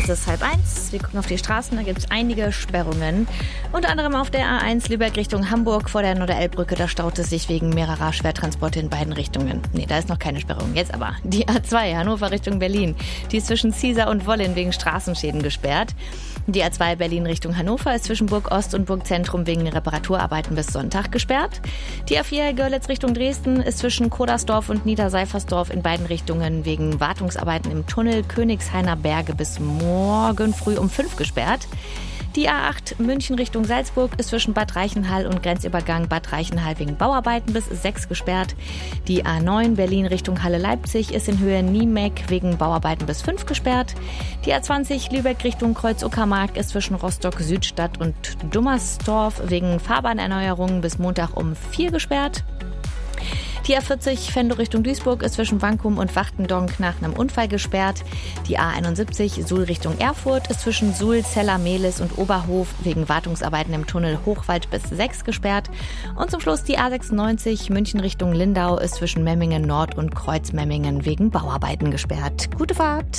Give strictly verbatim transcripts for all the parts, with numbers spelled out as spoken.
Es ist halb eins. Wir gucken auf die Straßen, da gibt es einige Sperrungen. Unter anderem auf der A eins Lübeck Richtung Hamburg vor der Norderelbbrücke. Da staut es sich wegen mehrerer Schwertransporte in beiden Richtungen. Nee, da ist noch keine Sperrung. Jetzt aber die A zwei Hannover Richtung Berlin. Die ist zwischen Ziesar und Wollin wegen Straßenschäden gesperrt. Die A zwei Berlin Richtung Hannover ist zwischen Burg Ost und Burg Zentrum wegen Reparaturarbeiten bis Sonntag gesperrt. Die A vier Görlitz Richtung Dresden ist zwischen Kodersdorf und Niederseifersdorf in beiden Richtungen wegen Wartungsarbeiten im Tunnel Königshainer Berge bis morgen früh um fünf gesperrt. Die A acht München Richtung Salzburg ist zwischen Bad Reichenhall und Grenzübergang Bad Reichenhall wegen Bauarbeiten bis sechs gesperrt. Die A neun Berlin Richtung Halle-Leipzig ist in Höhe Niemeck wegen Bauarbeiten bis fünf gesperrt. Die A zwanzig Lübeck Richtung Kreuz-Uckermark ist zwischen Rostock-Südstadt und Dummersdorf wegen Fahrbahnerneuerungen bis Montag um vier gesperrt. Die A vierzig Venlo Richtung Duisburg ist zwischen Wankum und Wachtendonk nach einem Unfall gesperrt. Die A einundsiebzig Suhl Richtung Erfurt ist zwischen Suhl, Zeller, Mehlis und Oberhof wegen Wartungsarbeiten im Tunnel Hochwald bis sechs gesperrt. Und zum Schluss die A sechsundneunzig München Richtung Lindau ist zwischen Memmingen Nord und Kreuzmemmingen wegen Bauarbeiten gesperrt. Gute Fahrt!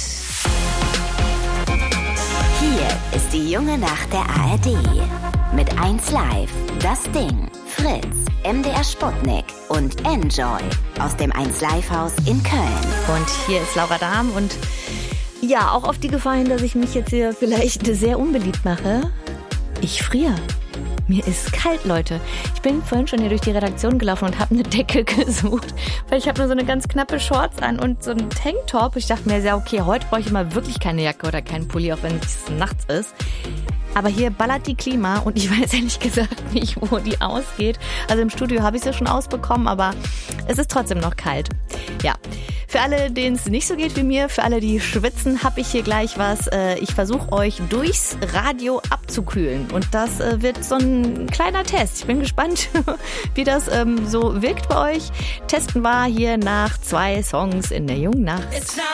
Hier ist die junge Nacht der A R D. Mit eins Live, Das Ding, Fritz, M D R Sputnik und Enjoy aus dem eins Live Haus in Köln. Und hier ist Laura Dahm und ja, auch auf die Gefahr hin, dass ich mich jetzt hier vielleicht sehr unbeliebt mache. Ich friere. Mir ist kalt, Leute. Ich bin vorhin schon hier durch die Redaktion gelaufen und habe eine Decke gesucht, weil ich habe nur so eine ganz knappe Shorts an und so einen Tanktop. Ich dachte mir, ja okay, heute brauche ich mal wirklich keine Jacke oder keinen Pulli, auch wenn es nachts ist. Aber hier ballert die Klima und ich weiß ehrlich gesagt nicht, wo die ausgeht. Also im Studio habe ich sie schon ausbekommen, aber es ist trotzdem noch kalt. Ja, für alle, denen es nicht so geht wie mir, für alle, die schwitzen, habe ich hier gleich was. Ich versuche euch durchs Radio abzukühlen und das wird so ein kleiner Test. Ich bin gespannt, wie das so wirkt bei euch. Testen wir hier nach zwei Songs in der jungen Nacht.